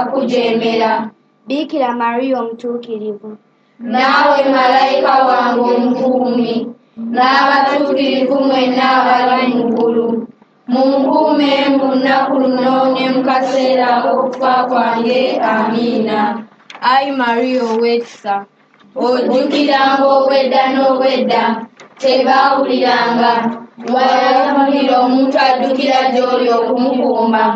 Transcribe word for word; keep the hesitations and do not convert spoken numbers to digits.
kujeemera. Bikira Mariya omutuukirivu, naawe malayika wange omukuumi, n'abatuukirivu mwenna abali mu ggulu, munkuume mu lunaku luno ne mu kaseera ak'okufa kwange. Amiina. Ayi Mariya ow'ekisa, ojjukiranga obwedda n'obwedda, tebaawuliranga, wayakubira omuntu addukira gy'oli okumukuuma.